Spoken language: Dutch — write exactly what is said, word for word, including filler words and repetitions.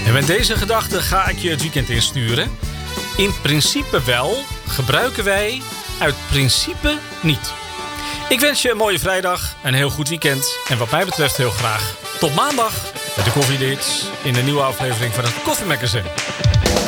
En met deze gedachte ga ik je het weekend insturen. In principe wel, gebruiken wij uit principe niet. Ik wens je een mooie vrijdag, een heel goed weekend. En wat mij betreft heel graag tot maandag met de Koffie Dates in de nieuwe aflevering van het Koffie Magazine.